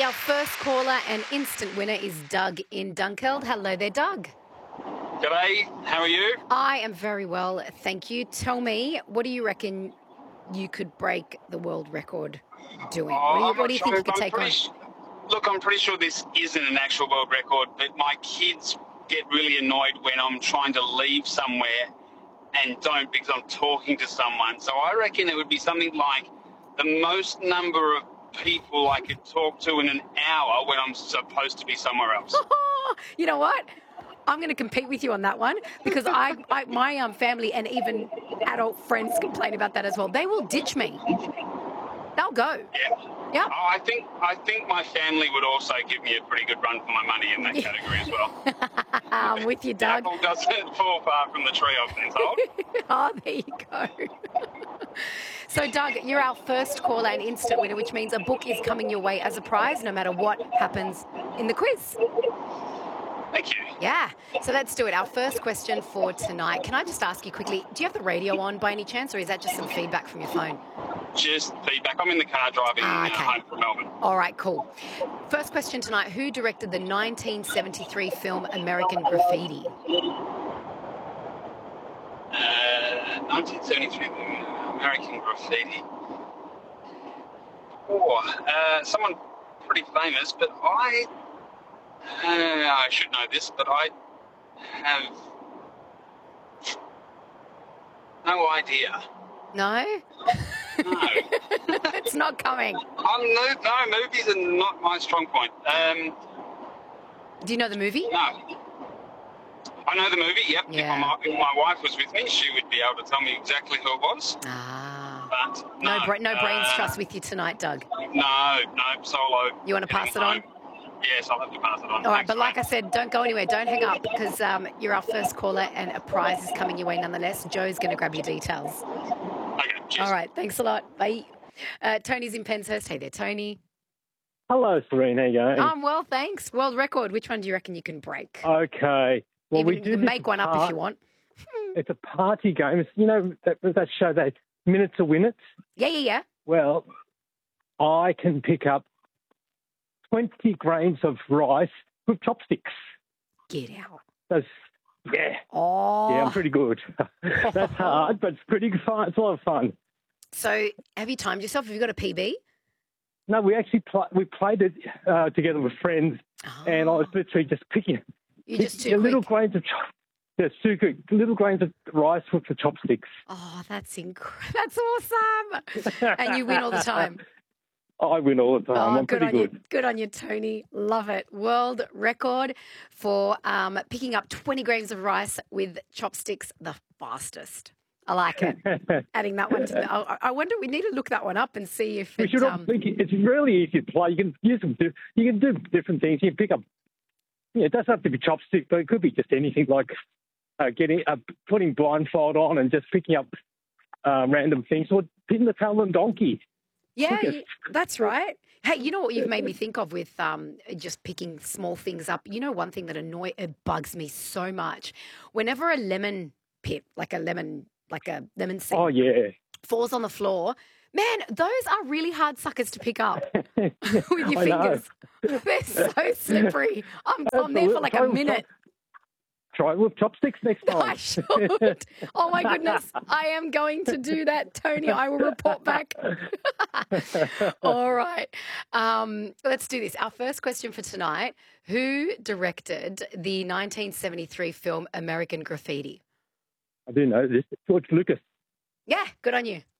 our first caller and instant winner is Doug in Dunkeld. Hello there, Doug. G'day, how are you? I am very well, thank you. Tell me, what do you reckon you could break the world record doing? What do you think you could take on? Look, I'm pretty sure this isn't an actual world record, but my kids get really annoyed when I'm trying to leave somewhere and don't because I'm talking to someone. So I reckon it would be something like the most number of people I could talk to in an hour when I'm supposed to be somewhere else. You know what? I'm going to compete with you on that one because my family and even adult friends complain about that as well. They will ditch me. They'll go. Yeah. Yeah. Oh, I think my family would also give me a pretty good run for my money in that category as well. I'm with you, Doug. The apple doesn't fall far from the tree, I've been told. Oh, there you go. So, Doug, you're our first caller and instant winner, which means a book is coming your way as a prize no matter what happens in the quiz. Thank you. Yeah. So let's do it. Our first question for tonight. Can I just ask you quickly, do you have the radio on by any chance, or is that just some feedback from your phone? Just feedback. I'm in the car driving home from Melbourne. All right, cool. First question tonight. Who directed the 1973 film American Graffiti? 1973 American Graffiti. Oh, someone pretty famous, but I should know this, but I have no idea. No? No. It's not coming. No, movies are not my strong point. Do you know the movie? No. I know the movie, yep. Yeah. If my wife was with me, she would be able to tell me exactly who it was. Ah. But no. No brains trust with you tonight, Doug. No, solo. You want to pass it on? Yes, I'll have to pass it on. All right, Thanks, but like I said, don't go anywhere. Don't hang up because you're our first caller and a prize is coming your way nonetheless. Joe's going to grab your details. Okay, cheers. All right, thanks a lot. Bye. Tony's in Penshurst. Hey there, Tony. Hello, Serene. How you going? I'm well, thanks. World record. Which one do you reckon you can break? Okay. Well, Even we do you can make one up if you want. It's a party game. It's, you know that show, that Minutes to Win It? Yeah. Well, I can pick up 20 grains of rice with chopsticks. Get out. Yeah. Oh. Yeah, I'm pretty good. That's hard, but it's pretty fun. It's a lot of fun. So have you timed yourself? Have you got a PB? No, we actually played it together with friends, and I was literally just picking You're just too quick. little grains of little grains of rice with the chopsticks. Oh, that's awesome. And you win all the time. I win all the time. I'm good pretty on good. you. Good on you, Tony. Love it. World record for picking up 20 grams of rice with chopsticks the fastest. I like it. Adding that one to the... I wonder, we need to look that one up and see if it's really easy to play. You can use them. You can do different things. You can pick up... Yeah, it doesn't have to be chopsticks, but it could be just anything like putting blindfold on and just picking up random things, or pin the tail on donkey. Yeah, that's right. Hey, you know what you've made me think of with just picking small things up? You know, one thing that it bugs me so much. Whenever a lemon pit, like a lemon seed, falls on the floor, man, those are really hard suckers to pick up with your fingers. They're so slippery. I'm there for like a minute. Try it with chopsticks next time. I should. Oh, my goodness. I am going to do that, Tony. I will report back. All right. Let's do this. Our first question for tonight. Who directed the 1973 film American Graffiti? I do know this. George Lucas. Yeah, good on you.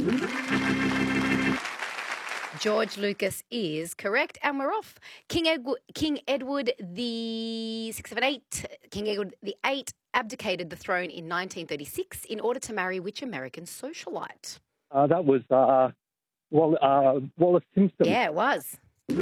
George Lucas is correct, and we're off. King Edward the VIII abdicated the throne in 1936 in order to marry which American socialite? That was Wallace Simpson. Yeah, it was.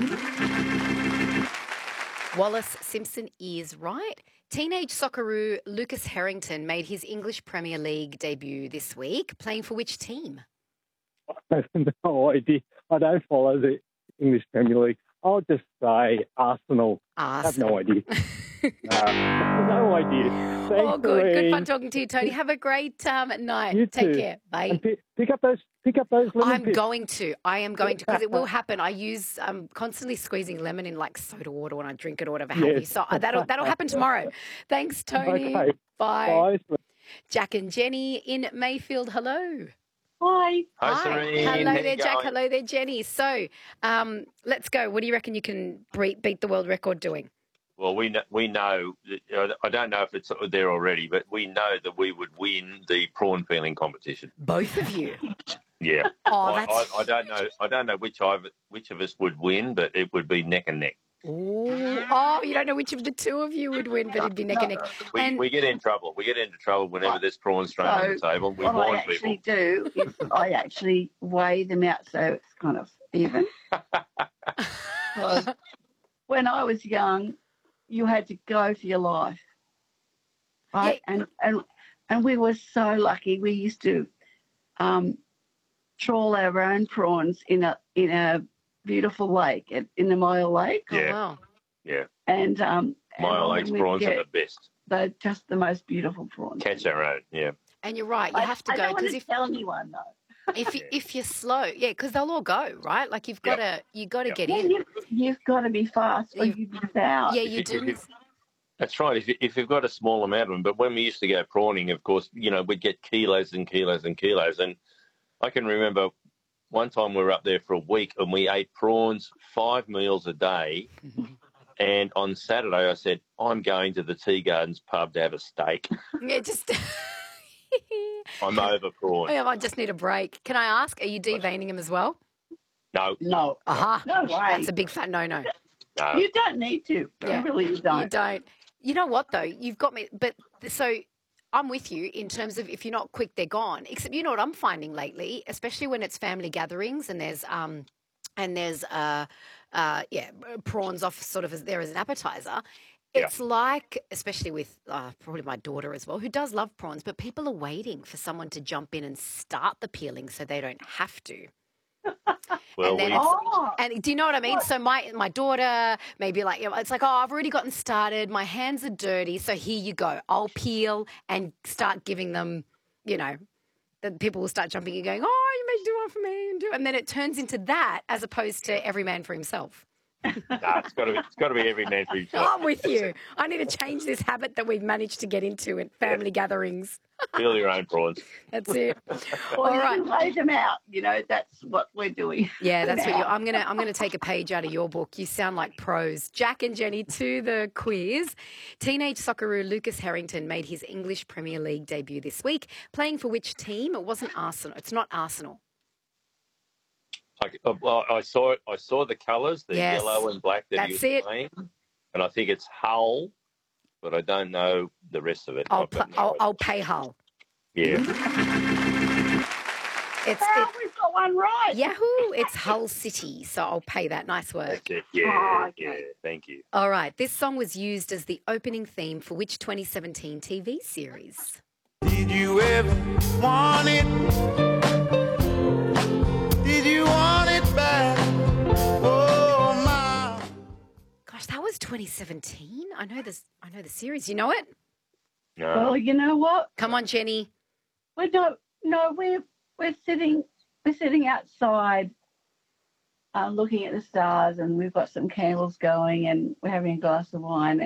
Wallace Simpson is right. Teenage Socceroo Lucas Harrington made his English Premier League debut this week, playing for which team? I have no idea. I don't follow the English Premier League. I'll just say Arsenal. I have no idea. No idea. Thanks, Oh, good. Good Lorraine. fun talking to you, Tony. Have a great night. You Take too. care. Bye. And pick up those lemon I'm pits. going to. I am going to because it will happen. I use constantly squeezing lemon in like soda water when I drink it or whatever have you. Yes. So that'll happen tomorrow. Thanks, Tony. Okay. Bye. Bye. Jack and Jenny in Mayfield. Hello. Hi. Hi, Serene. Hello How there, you Jack. going? Hello there, Jenny. So let's go. What do you reckon you can beat the world record doing? Well, we know that, I don't know if it's there already, but we know that we would win the prawn peeling competition. Both of you. Yeah. Oh, I don't know which of us would win, but it would be neck and neck. Oh, you don't know which of the two of you would win, but it'd be neck and neck. We get in trouble. We get into trouble whenever there's prawns thrown on the table. We what warn I actually people. do is I actually weigh them out so it's kind of even. Because when I was young, you had to go for your life, right? Yeah. And we were so lucky. We used to trawl our own prawns in a beautiful lake in the Mile Lake. Oh, Yeah. wow. Yeah. And Mile Lake's we'd prawns are get- the best. They're just the most beautiful prawns. Catch our own. Yeah. And you're right. You have to I go don't want because to tell anyone though. if you're slow, yeah, because they'll all go, right? Like you've got to get in. You've got to be fast or you'd be foul. Yeah, you do. That's right. If you've got a small amount of them, but when we used to go prawning, of course, we'd get kilos and kilos and kilos. And I can remember one time we were up there for a week and we ate prawns 5 meals a day. And on Saturday, I said, I'm going to the Tea Gardens pub to have a steak. Yeah, just. I'm over prawn. I just need a break. Can I ask, are you deveining them as well? No, No. Aha. No way. That's a big fat no-no. no. You don't need to. Yeah. You really don't. You don't. You know what, though? You've got me. But so I'm with you in terms of if you're not quick, they're gone. Except you know what I'm finding lately, especially when it's family gatherings and there's prawns off sort of as there as an appetizer. It's like, especially with probably my daughter as well, who does love prawns, but people are waiting for someone to jump in and start the peeling so they don't have to. Well, And then and do you know what I mean? So my daughter may be like, it's like, oh, I've already gotten started. My hands are dirty. So here you go. I'll peel and start giving them, the people will start jumping and going, oh, you may do one for me. And then it turns into that as opposed to every man for himself. no, it's got to be every man for himself. I'm with you. I need to change this habit that we've managed to get into at family gatherings. Peel your own prawns. That's it. Well, All you right. can lay them out. That's what we're doing. Yeah, that's what I'm gonna take a page out of your book. You sound like pros. Jack and Jenny to the quiz. Teenage Socceroo Lucas Harrington made his English Premier League debut this week. Playing for which team? It wasn't Arsenal. It's not Arsenal. I saw the colours, the Yes. yellow and black that he was playing, and I think it's Hull, but I don't know the rest of it. I'll pay Hull. Yeah. We've got one right. Yahoo! It's Hull City, so I'll pay that. Nice work. That's it. Yeah, Oh, okay. yeah. Thank you. All right, this song was used as the opening theme for which 2017 TV series? Did you ever want it? Did you want it back? Oh my. Gosh, that was 2017. I know the series. You know it? No. Well, you know what? Come on, Jenny. We're sitting outside, looking at the stars, and we've got some candles going, and we're having a glass of wine.